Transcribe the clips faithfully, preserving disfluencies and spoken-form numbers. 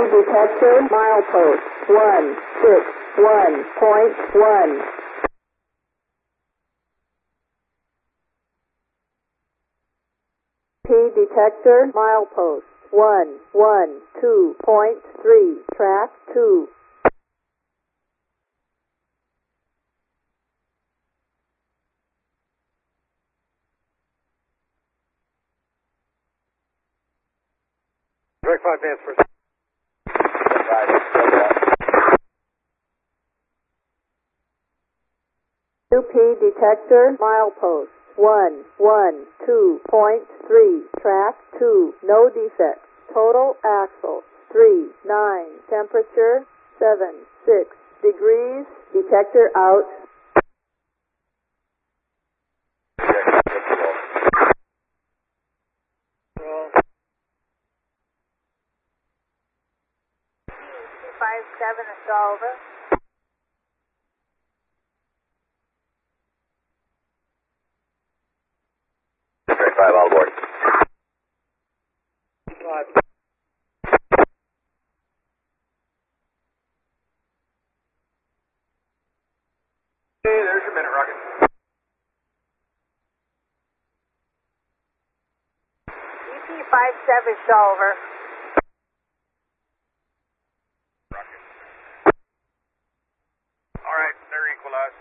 detector, milepost one six one point one. P detector, milepost one one two point three, track two. Direct five minutes for two P detector, milepost one one two point three, track two, no defects. Total axle three nine, temperature seven six degrees, detector out. five seven is over. Direct five all aboard. Five. Hey, there's your minute rocket. E P five seven is over. All right, they're equalized.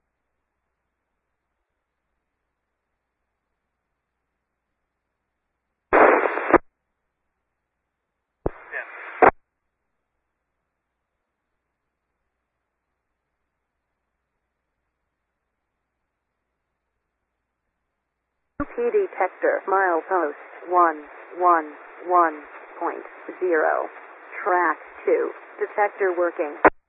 Ten. two P detector, milepost one one one point zero, track two, detector working.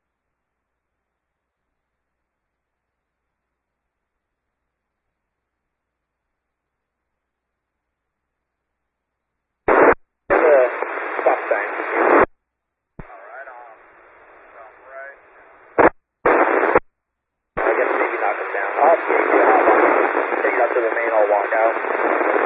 Stop sign. All right, on. Stop right. I guess maybe knock him down. Oh, yeah, yeah. Take it up to the main, I'll walk out.